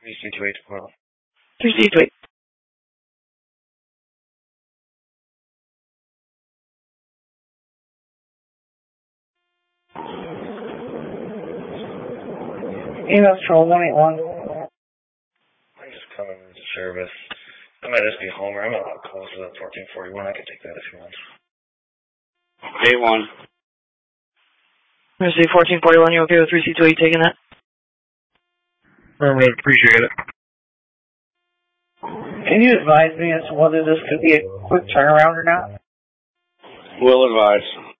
3C28 tomorrow. 3C28. Email Patrol 181. I'm just coming into service. I might just be Homer. I'm a lot closer to 1441. I can take that if you want. 81. Let's see, 1441, you okay with 3C28 taking that? We appreciate it. Can you advise me as to whether this could be a quick turnaround or not? We'll advise.